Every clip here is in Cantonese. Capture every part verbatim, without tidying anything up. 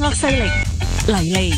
惡勢力黎利。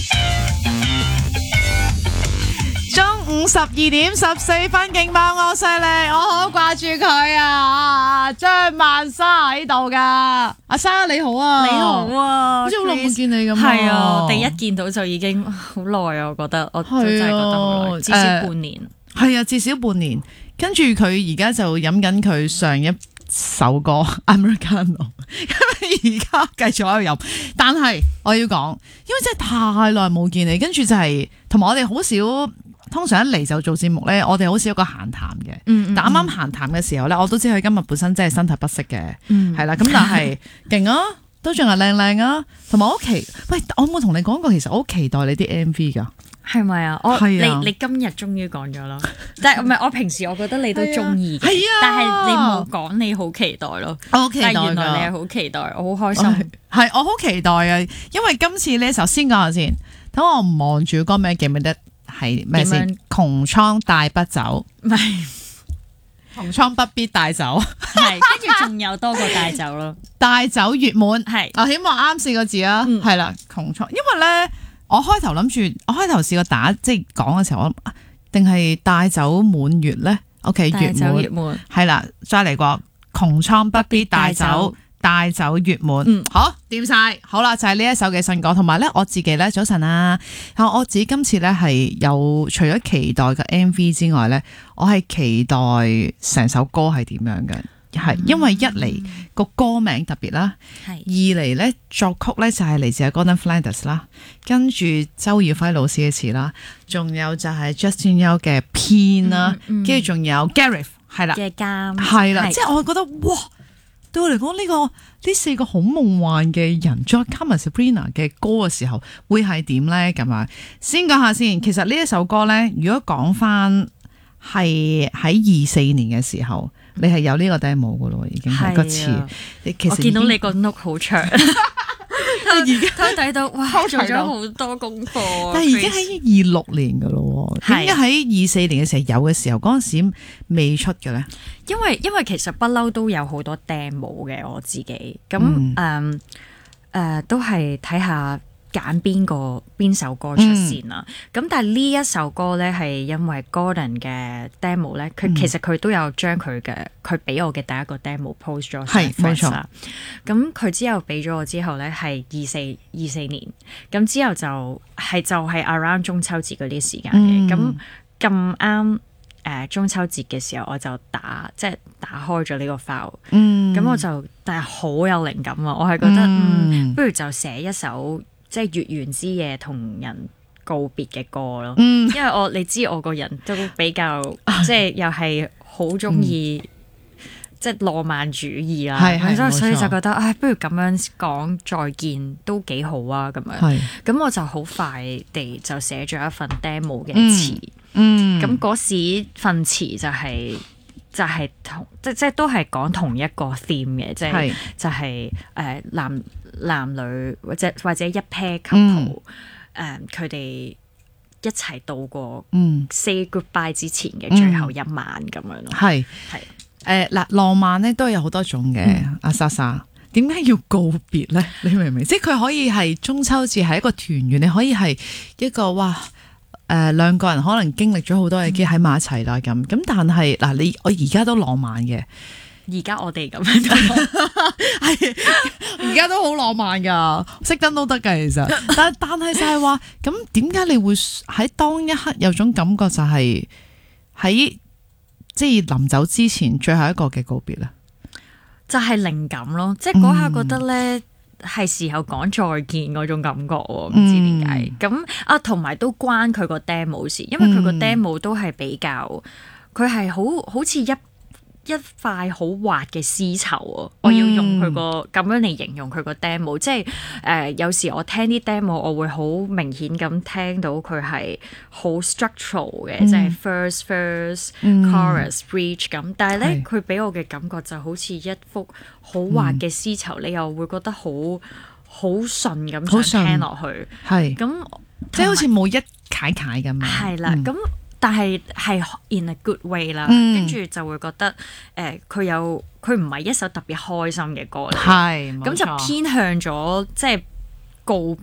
中午十二點十四分，勁爆惡勢力，我好掛住佢啊！張曼莎喺度噶，阿莎你好啊， 你好啊， 好似好耐冇見你咁。 係啊，第一見到就已經好耐啊，我覺得我真係覺得好耐，至少半年。 係啊，至少半年。跟住佢而家就飲緊佢上一首歌 Americano， 而家繼續喺度飲。但係我要講，因為真係太耐冇見你，跟住就係同埋我哋好少。通常一嚟就做節目咧，我哋好少一個閒談嘅。嗯嗯、但啱啱閒談嘅時候咧，我都知佢今日本身真係身體不適嘅，係啦、嗯。咁但係勁啊，都仲係靚靚啊。同埋我好期，喂，我有冇同你講過？其實我好期待你啲 M V 噶， 係咪啊？我係啊你你今日終於講咗啦。但係唔係我平時我覺得你都中意嘅， 係啊。 但係你冇講你好期待咯。 我好期待㗎， 但係原來你係好期待，我好開心。 係我好期待啊，因為今次呢首先講下先，等我望住歌名記唔記得？係咩先？窮倉帶不走， 唔係窮倉不必帶走， 係跟住仲有多個帶走咯， 帶走月滿係啊，起碼啱四個字啊，係啦、嗯，窮倉。因為咧，我開頭諗住，我開頭試過打即係講嘅時候，我定係帶走滿月咧 ？OK， 月滿係啦，再嚟過窮倉不必帶走。帶走月滿，嗯、好掂晒，好啦，就係、是、呢一首嘅新歌，同埋咧我自己咧早晨啊，我自己今次咧係有除咗期待嘅 M V 之外咧，我係期待成首歌係點樣嘅，係、嗯、因為一嚟個歌名特別啦，是二嚟咧作曲咧就係嚟自阿 Gordon Flanders 啦，跟住周耀輝老師嘅詞啦，仲有就係 Justin Young 嘅編啦，跟住仲有 Gareth 係啦嘅監係啦，即係我覺得哇！對我嚟講，呢、這個呢四個好夢幻嘅人，再加埋 Sabrina 嘅歌嘅時候，會係點咧？咁啊，先講下先。其實呢一首歌咧，如果講翻係喺二四年嘅時候，你係有呢個 demo 嘅咯，已經係個詞。其實我見到你個 note 好長。而家睇睇到，哇！做咗好多功課， 但係已經喺二六年噶咯，點解喺二四年嘅時候有嘅時候，嗰陣時未出嘅咧？ 因為因為其實不嬲都有好多 demo 嘅，我自己咁誒誒，都係睇下揀邊個邊首歌出先啦。咁、嗯、但係呢一首歌咧，係因為 Gordon 嘅 demo 咧，佢其實佢都有將佢嘅佢俾我嘅第一個 demo post 咗，係冇錯。咁佢之後俾咗我之後咧，係二四二四年，咁之後就係就係 around 中秋節嗰啲時間嘅，咁咁啱誒中秋節嘅時候，我就打即係打開咗呢個 file，咁、嗯、我就但係好有靈感啊！我係覺得嗯，嗯，不如就寫一首。即係月圓之夜同人告別嘅歌咯，嗯、因為我你知我個人都比較、啊、即係又係好中意即係浪漫主義啦，咁所以就覺得唉，不如咁樣講再見都幾好啊咁樣，咁我就好快地就寫咗一份 demo 嘅詞，咁嗰、嗯、時份詞就係、是。就係同即即都係講同一個 theme 嘅，即係就係誒男男女或者或者一 pair couple 誒佢哋一齊度過 say goodbye 之前嘅最後一晚咁樣咯。係係誒嗱，浪漫咧都有好多種嘅。嗯、阿莎莎點解要告別咧？你明唔明？即係佢可以係中秋節係一個團圓，你可以係一個哇。誒、呃、兩個人可能經歷咗好多嘢，喺埋一齊啦咁。咁但係嗱，你我而家都浪漫嘅， 而家我哋咁樣， 係而家都好浪漫噶，熄燈都得噶其實。但但係就係話，咁點解你會喺當一刻有種感覺，就係喺即係臨走之前最後一個嘅告別咧？ 就係靈感咯，即係嗰下覺得咧。嗯係時候講再見嗰種感覺喎，唔知點解咁啊，同埋都關佢個 demo 事，因為佢個 demo 都係比較，佢係好好似一一塊好滑嘅絲綢啊！我要用佢個咁樣嚟形容佢個 demo，即係誒、呃、有時我聽啲 demo，我會好明顯咁聽到佢係好 structural 嘅，即係、嗯、first verse、嗯、chorus bridge 咁。但係咧，佢俾我嘅感覺就好似一幅好滑嘅絲綢，嗯、你又會覺得好好順咁想聽落去。係咁， 即係好似冇一楷楷咁樣。係啦，咁、嗯。但係係 in a good way 啦，跟住、嗯、就會覺得誒佢、呃、有佢唔係一首特別開心嘅歌嚟，係咁就偏向咗即係告